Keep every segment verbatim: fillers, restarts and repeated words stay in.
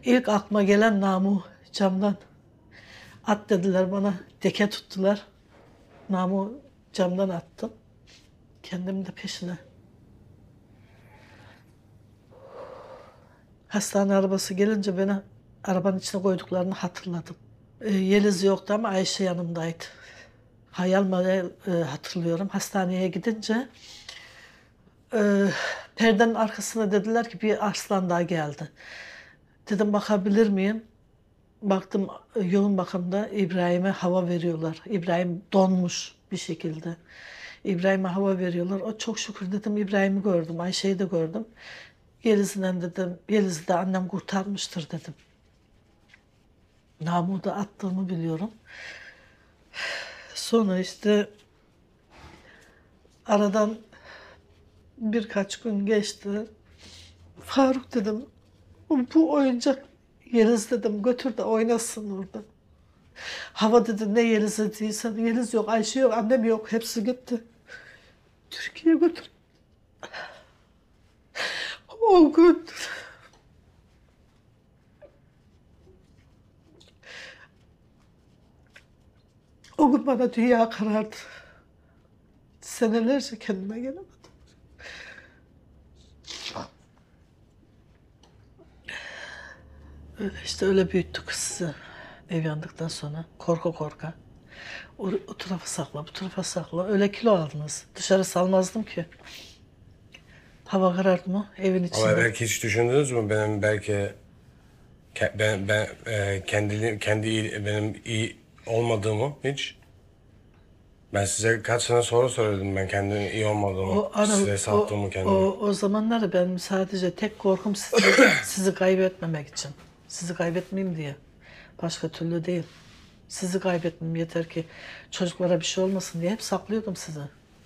İlk aklıma gelen Namu camdan. At dediler bana, deke tuttular. Namu camdan attım. Kendim de peşine. Hastane arabası gelince beni arabanın içine koyduklarını hatırladım. E, Yeliz yoktu ama Ayşe yanımdaydı. Hayal mayal e, hatırlıyorum. Hastaneye gidince e, perdenin arkasına dediler ki bir arslan daha geldi. Dedim bakabilir miyim? Baktım e, yoğun bakımda İbrahim'e hava veriyorlar. İbrahim donmuş bir şekilde. İbrahim'e hava veriyorlar. O çok şükür dedim İbrahim'i gördüm. Ayşe'yi de gördüm. Yeliz'den dedim, Yeliz'i de annem kurtarmıştır dedim. Namu'da attığımı biliyorum. Sonra işte aradan birkaç gün geçti. Faruk dedim, bu oyuncak Yeliz dedim, götür de oynasın orada. Hava dedi, ne Yeliz'e değilsen, Yeliz yok, Ayşe yok, annem yok, hepsi gitti. Türkiye'ye götür. O gün o gün bana dünya karardı. Senelerce kendime gelemedim. Öyle işte öyle büyüttük sizi. Ev yandıktan sonra korka korka. O, o tarafa sakla, bu tarafa sakla. Öyle kilo aldınız. Dışarı salmazdım ki. Hava karardı mı evin içinde. Ama belki hiç düşündünüz mü benim belki ke- ben ben e, kendi kendi iyi, benim iyi olmadığımı hiç? Ben size kaç sene sonra söyledim ben kendimin iyi olmadığımı, O, ara, size o, sattığımı kendimi. o, o zamanları ben sadece tek korkum sizi, sizi kaybetmemek için. Sizi kaybetmeyeyim diye. Başka türlü değil. Sizi kaybetmem yeter ki çocuklara bir şey olmasın diye hep saklıyordum sizi.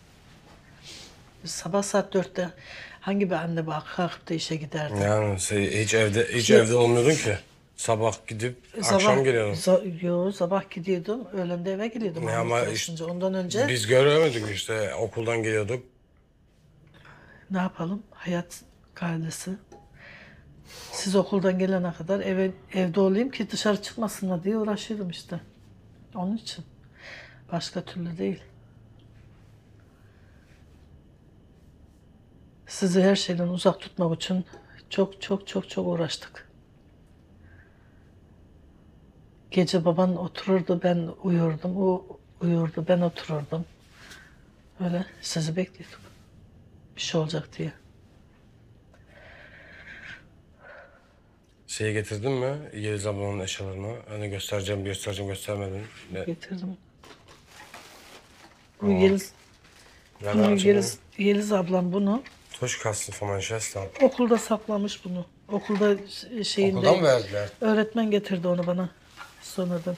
Sabah saat dörtte hangi bir anne bak kalkıp da işe giderdi? Yani se- hiç evde hiç Ki- evde olmuyordun ki. Sabah gidip akşam geliyordun. za- yo, sabah gidiyordum, öğlen de eve geliyordum. Ne Ahmet ama çalışınca. Ondan önce Biz göremedik işte okuldan geliyorduk. ne yapalım? Hayat gailesi. Siz okuldan gelene kadar eve, evde olayım ki dışarı çıkmasınlar diye uğraşıyordum işte. Onun için. Başka türlü değil. Sizi her şeyden uzak tutmak için çok çok çok çok uğraştık. Gece baban otururdu, ben uyurdum. O uyurdu, ben otururdum. Öyle sizi bekliyorduk. Bir şey olacak diye. Şeyi getirdin mi? Yeliz ablanın eşyalarını. Hani göstereceğim, göstereceğim, göstermedin. Ne? Getirdim. Bu Yeliz, Ben bunu açalım. Yeliz, Yeliz ablam bunu Tuş kastı falan şestan. okulda saklamış bunu. Okulda şeyinde. Okuldan mı verdiler? Öğretmen getirdi onu bana sonradan.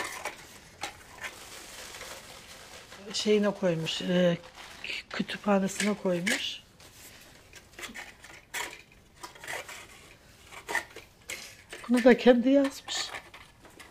Şeyine koymuş, e, kütüphanesine koymuş. Bunu da kendi yazmış.